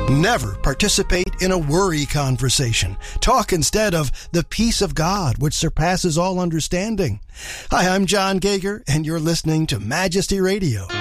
Never participate in a worry conversation. Talk instead of the peace of God, which surpasses all understanding. Hi, I'm John Gager, and you're listening to Majesty Radio.